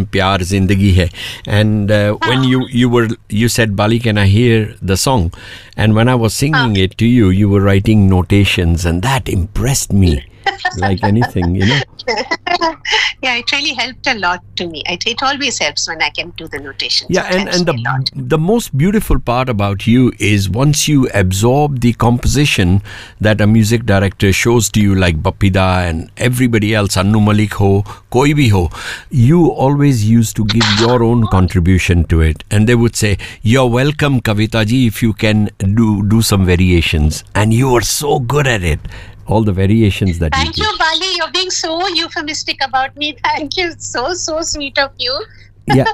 film Pyar Zindagi Hai, and when you said, Bali, can I hear the song? And when I was singing it to you, you were writing notations, and that impressed me like anything, you know. Yeah, it really helped a lot to me. It always helps when I can do the notations. Yeah, and the most beautiful part about you is once you absorb the composition that a music director shows to you, like Bappida and everybody else, Annu Malik ho, koi bhi ho, you always used to give your own contribution to it. And they would say, you're welcome, Kavita ji, if you can do some variations. And you were so good at it. All the variations that Thank you, Bali. You're being so euphemistic about me. Thank you. So sweet of you. Yeah.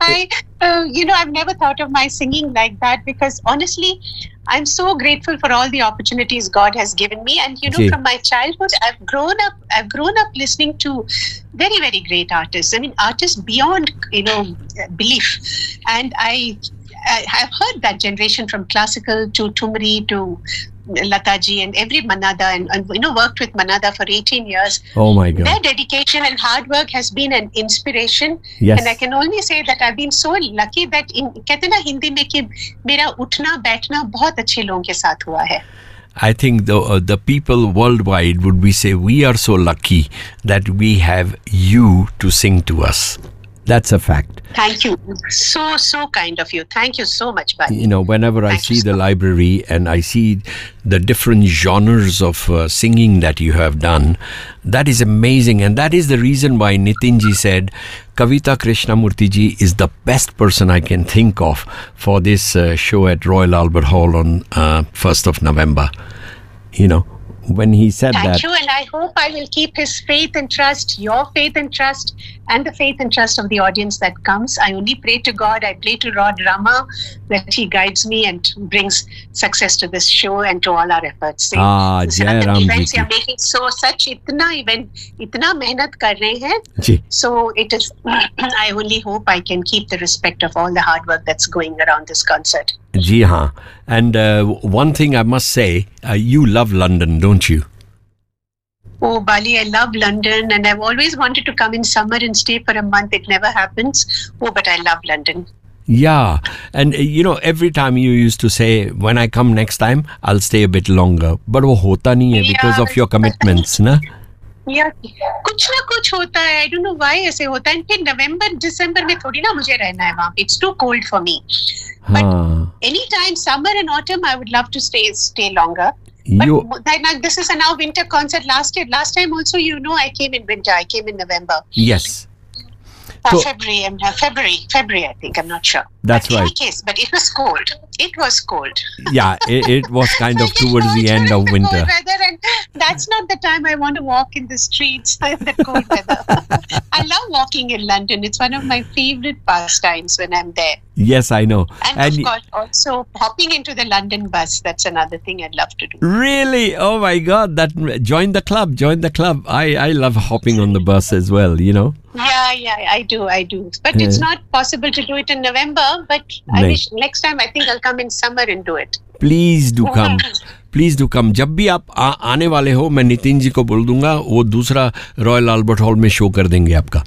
I've never thought of my singing like that, because honestly, I'm so grateful for all the opportunities God has given me. And, from my childhood, I've grown up listening to very, very great artists. I mean, artists beyond, belief. And I have heard that generation from classical to Tumri to Lataji and every Manada, and worked with Manada for 18 years. Oh my God. Their dedication and hard work has been an inspiration. Yes. And I can only say that I've been so lucky that कहते ना हिंदी में कि मेरा उठना बैठना बहुत अच्छे लोगों के साथ हुआ है. I think the people worldwide would say we are so lucky that we have you to sing to us. That's a fact. Thank you. So kind of you. Thank you so much, Bali. Whenever I see the library and I see the different genres of singing that you have done, that is amazing. And that is the reason why Nitinji said, Kavita Krishnamurthy ji is the best person I can think of for this show at Royal Albert Hall on 1st of November. When he said that. Thank you, and I hope I will keep his faith and trust, your faith and trust, and the faith and trust of the audience that comes. I only pray to God, I pray to Lord Rama that he guides me and brings success to this show and to all our efforts. Jai Ram events you are making such itna mehnat kar rahe hain. So it is, I only hope I can keep the respect of all the hard work that's going around this concert. Ji haan. And one thing I must say, you love London, don't you? Oh, Bali, I love London, and I've always wanted to come in summer and stay for a month. It never happens. Oh, but I love London. Yeah. And, every time you used to say, when I come next time, I'll stay a bit longer. But wo hota nahi hai because of your commitments, na? Yeah, कुछ ना कुछ होता है. I don't know why ऐसे होता है. फिर नवंबर, दिसंबर में थोड़ी ना मुझे रहना है वहाँ पे. It's too cold for me. But anytime, summer and autumn, I would love to stay longer. But this is a now winter concert. Last time also, I came in winter. I came in November. Yes. February, I think. I'm not sure. That's right. In any case, but it was cold. Yeah, it was kind of towards the end of winter. Cold weather, and that's not the time I want to walk in the streets in the cold weather. I love walking in London. It's one of my favorite pastimes when I'm there. Yes, I know. And of course, also hopping into the London bus. That's another thing I'd love to do. Really? Oh my God! Join the club. I love hopping on the bus as well. Yeah, I do. But it's not possible to do it in November. But I wish next time. I think I'll come in summer and do it. Please do come. Please do come. जब भी आप आने वाले हो, मैं नितिन जी को बोल दूंगा, वो दूसरा रॉयल अल्बर्ट हॉल में शो कर देंगे आपका.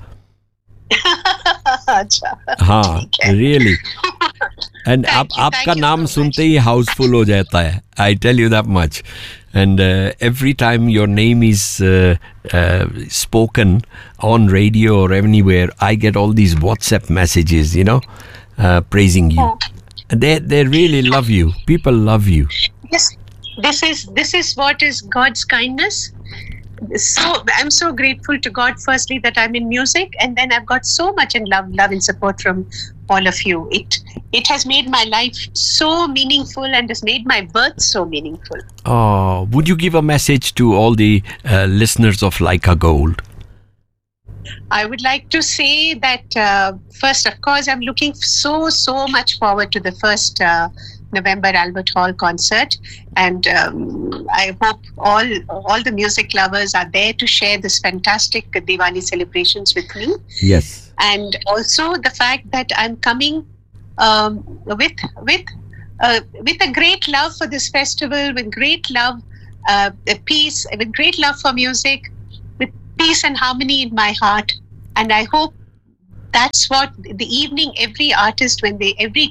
अच्छा. हाँ, really. And आपका नाम सुनते ही हाउसफुल हो जाता है. I tell you that much. And every time your name is spoken on radio or anywhere, I get all these WhatsApp messages, praising you. They really love you. People love you. Yes, this is what is God's kindness. So I'm so grateful to God, firstly, that I'm in music, and then I've got so much in love and support from all of you. It has made my life so meaningful and has made my birth so meaningful. Oh, would you give a message to all the listeners of Laika Gold? I would like to say that first, of course, I'm looking so much forward to the first November Albert Hall concert, and I hope all the music lovers are there to share this fantastic Diwali celebrations with me. Yes, and also the fact that I'm coming with a great love for this festival, with great love, peace, with great love for music, with peace and harmony in my heart, and I hope that's what the evening, every artist, when they, every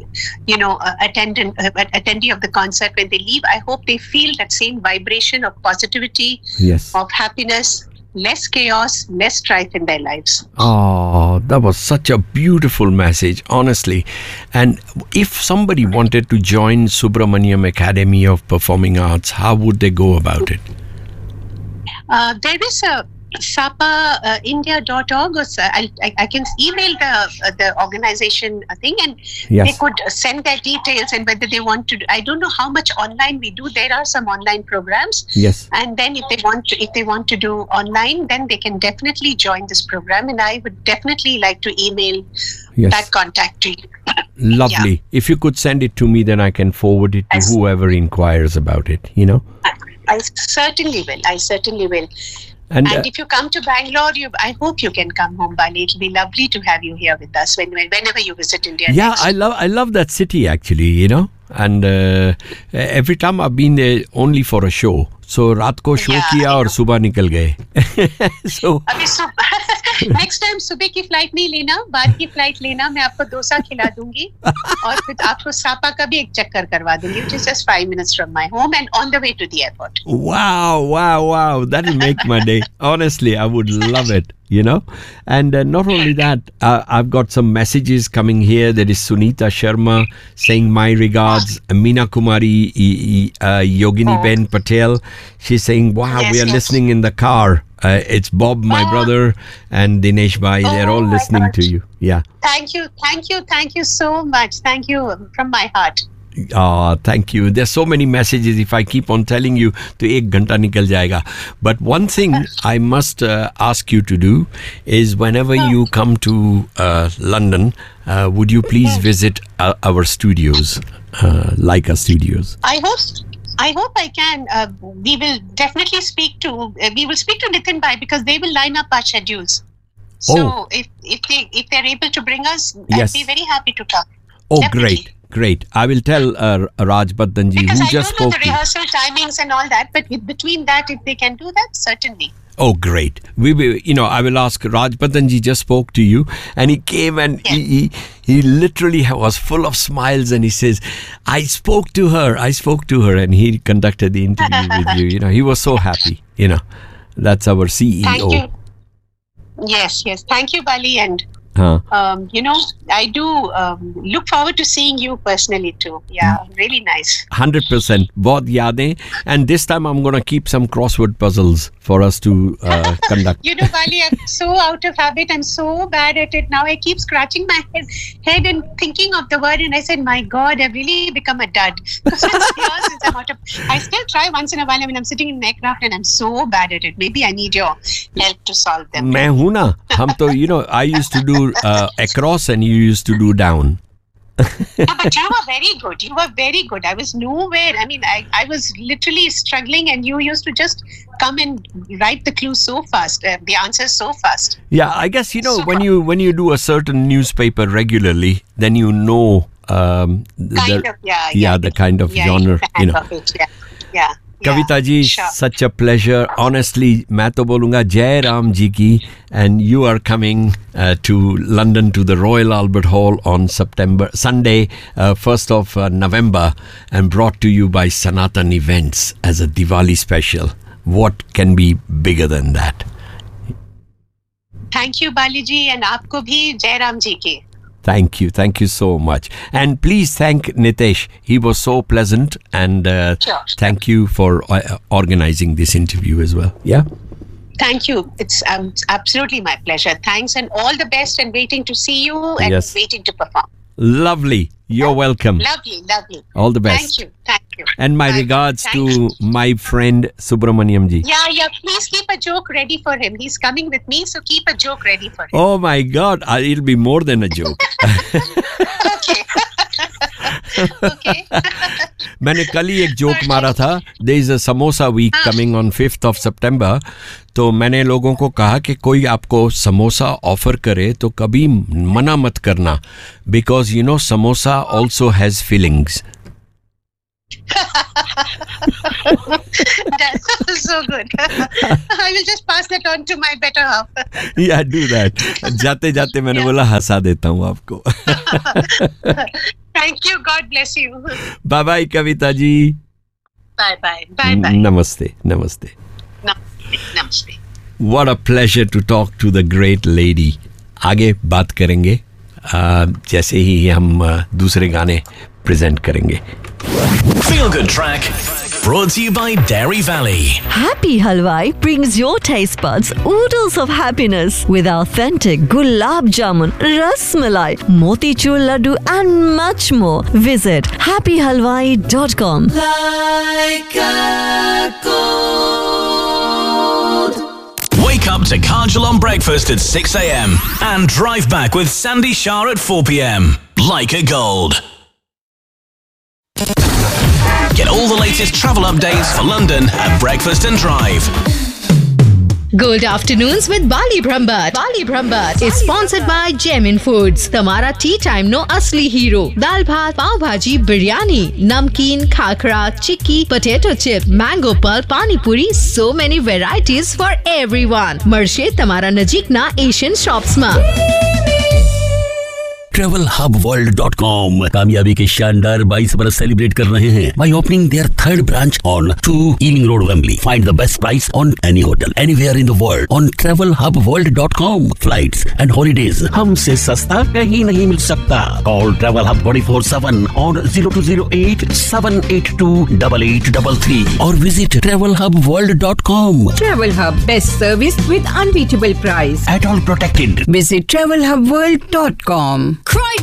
attendee of the concert, when they leave, I hope they feel that same vibration of positivity, yes, of happiness, less chaos, less strife in their lives. Oh, that was such a beautiful message, honestly. And if somebody wanted to join Subramaniam Academy of Performing Arts, how would they go about it? There is a SAPAindia.org, or I can email the organization thing, and Yes. they could send their details and whether they want to. I don't know how much online we do. There are some online programs, Yes. and then if they want to do online, then they can definitely join this program. And I would definitely like to email Yes. that contact to you. Lovely. If you could send it to me, then I can forward it to Yes. whoever inquires about it, I certainly will. I certainly will. And And if you come to Bangalore, I hope you can come home, Bali. It'll be lovely to have you here with us whenever you visit India. yeah, next. I love that city actually, And every time I've been there only for a show. So रात को show Yeah, किया I और know. सुबह निकल गए. So अभी next time सुबह की फ्लाइट नहीं लेना, बाद की फ्लाइट लेना. मैं आपको डोसा खिला दूंगी और फिर आपको सापा का भी एक चक्कर करवा दूंगी, which is just 5 minutes from my home and on the way to the airport. wow, that'll make my day. Honestly, I would love it. And not only that, I've got some messages coming here. There is Sunita Sharma saying my regards. Meena Kumari, Yogini Ben Patel, she's saying wow, Yes, we are yes. listening in the car. It's Bob, my brother, and Dinesh Bhai. They're all my listening to gosh. you. Yeah. Thank you so much. Thank you from my heart. Thank you. There's so many messages. If I keep on telling you, to ek ghanta nikal jayega. But one thing I must ask you to do is whenever you come to London, would you please visit our studios, Leica Studios? I hope I can. We will definitely speak to Nitin Bhai, because they will line up our schedules. So Oh. if they're able to bring us, Yes. I'd be very happy to come. Oh, Definitely. great. I will tell Raj Baddanji, Because who I just don't know spoke the to you. rehearsal timings and all that, but between that, if they can do that, certainly. Oh, great. We will, I will ask. Raj Baddanji just spoke to you, and he came and he literally was full of smiles, and he says, I spoke to her, and he conducted the interview with you. He was so happy. That's our CEO. Thank you. Yes. Thank you, Bali, and Huh. I do look forward to seeing you personally too. Yeah, really nice. 100%. बहुत यादें. And this time I'm going to keep some crossword puzzles for us to conduct. Bali, I'm so out of habit. I'm so bad at it now. I keep scratching my head and thinking of the word, and I said, my God, I've really become a dud. Because it's years since I'm out of. I still try once in a while. I mean, I'm sitting in aircraft and I'm so bad at it. Maybe I need your help to solve them. मैं हूँ ना. हम तो, I used to do across and you used to do down. But you were very good. I was nowhere. I mean, I was literally struggling, and you used to just come and write the clues so fast, the answers so fast. Yeah, I guess, Super. when you do a certain newspaper regularly, then the kind of genre, the hang of it, yeah. Kavita ji, sure. such a pleasure. Honestly, मैं तो बोलूँगा जय राम जी की, and you are coming to London to the Royal Albert Hall on Sunday, 1st of November, and brought to you by Sanatan Events as a Diwali special. What can be bigger than that? Thank you, Bali ji, and आपको भी जय राम जी की. Thank you so much. And please thank Nitesh. He was so pleasant, and Sure. thank you for organizing this interview as well. Yeah? Thank you. It's absolutely my pleasure. Thanks, and all the best, and waiting to see you and Yes. waiting to perform. Lovely. You're welcome. Lovely. All the best. Thank you. And my Bye. regards Thank to you. my friend Subramaniam ji. Yeah. Please keep a joke ready for him. He's coming with me, so keep a joke ready for him. Oh my God, it'll be more than a joke. Okay. मैंने कल ही एक joke मारा था. There is a samosa week coming on 5th of September. तो मैंने लोगों को कहा कि कोई आपको समोसा ऑफर करे तो कभी मना मत करना, because samosa also has fillings. That's so good. I will just pass that on to my better half. Yeah, do that. जाते जाते मैंने बोला हंसा देता हूँ आपको. Thank you. God bless you. Bye bye Kavita ji. Bye bye. Bye bye. Namaste. Namaste. Namaste. What a pleasure to talk to the great lady. आगे बात करेंगे जैसे ही हम दूसरे गाने प्रेजेंट करेंगे. Feel Good Track brought to you by Dairy Valley. Happy Halwai brings your taste buds oodles of happiness with authentic gulab jamun, ras malai, motichur laddu and much more. Visit happyhalwai.com. Like a gold. Wake up to Kajal on breakfast at 6 a.m. and drive back with Sandy Shah at 4 p.m. Like a Gold. Get all the latest travel updates for London at Breakfast and Drive. Gold Afternoons with Bali Brahmbhatt. Bali Brahmbhatt is sponsored by Gemin Foods. Tamara tea time no asli hero. Dal bhat, pav bhaji, biryani, namkeen, khakra, chikki, potato chip, mango pulp, pani puri. So many varieties for everyone. Marshe Tamara Najik na Asian shops ma. TravelHubWorld.com कामयाबी के शानदार 22 बरस celebrate कर रहे हैं by opening their third branch on 2 Ealing Road, Wembley. Find the best price on any hotel anywhere in the world on TravelHubWorld.com. Flights and holidays हमसे सस्ता कहीं नहीं मिल सकता. Call Travel Hub 24/7 on 0208-782-8833 or visit TravelHubWorld.com. Travel Hub, best service with unbeatable price. At all protected. Visit TravelHubWorld.com. Cry